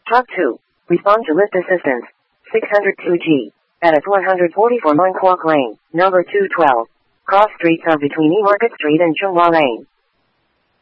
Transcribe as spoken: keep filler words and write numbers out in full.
Talk to. Respond to lift assistance. six hundred two G. Edit one forty-four Nine Quark Lane, number two twelve. Cross streets are between E Market Street and Chunghua Lane.